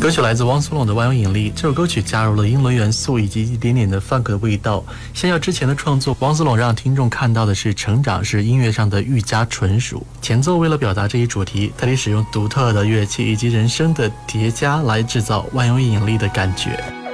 歌曲来自汪苏泷的《万有引力》，这首歌曲加入了英伦元素以及一点点的 funk 的味道。相较之前的创作，汪苏泷让听众看到的是成长，是音乐上的愈加纯熟。前奏为了表达这一主题，特地使用独特的乐器以及人声的叠加来制造万有引力的感觉。